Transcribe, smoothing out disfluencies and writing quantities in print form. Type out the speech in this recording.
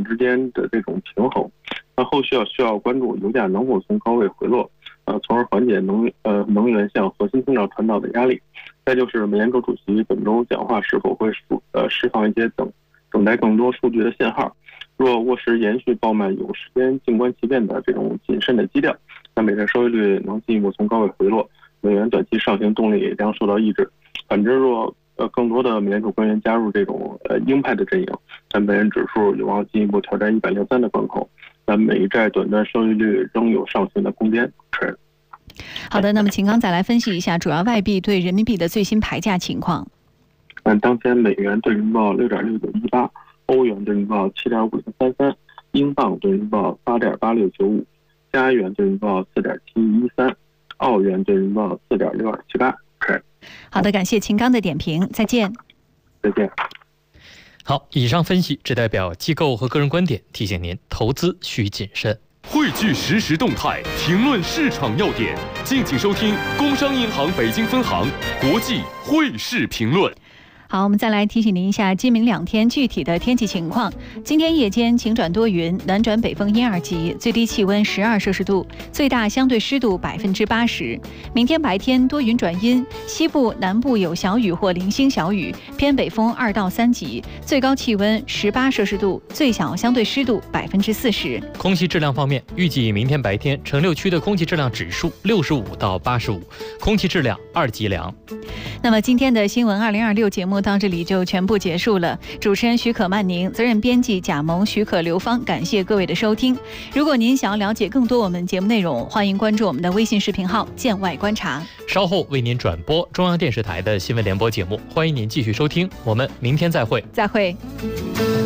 之间的这种平衡。那后续需要关注油价能否从高位回落，从而缓解能源向核心通胀传导的压力。再就是美联储主席本周讲话是否会释放一些等待更多数据的信号。若沃什延续鲍曼有时间静观其变的这种谨慎的基调，那美债收益率能进一步从高位回落，美元短期上行动力将受到抑制。反之，若更多的美联储官员加入这种鹰派的阵营，那美元指数有望进一步挑战103的关口，那美债短端收益率仍有上行的空间。 好的，那么秦刚再来分析一下主要外币对人民币的最新牌价情况。 当前美元对人民币6.6918，欧元对人民币7.5033，英镑对人民币8.8695，加元对人民币4.7113，澳元对人民币4.6278。 好的，感谢秦刚的点评，再见。 再见。 好，以上分析只代表机构和个人观点，提醒您投资需谨慎。 汇聚实时动态，评论市场要点，敬请收听工商银行北京分行国际汇市评论。 好，我们再来提醒您一下今明2天具体的天气情况。今天夜间晴转多云，南转北风1、2级，最低气温12摄氏度，最大相对湿度80%。明天白天多云转阴，西部、南部有小雨或零星小雨，偏北风2到3级，最高气温18摄氏度，最小相对湿度40%。 空气质量方面，预计明天白天城6区的空气质量指数65到85，空气质量2级良。 那么今天的新闻2026节目到这里就全部结束了。主持人许可曼宁，责任编辑贾萌、许可刘芳，感谢各位的收听。如果您想要了解更多我们节目内容，欢迎关注我们的微信视频号见外观察。 稍后为您转播中央电视台的新闻联播节目，欢迎您继续收听，我们明天再会。 再会。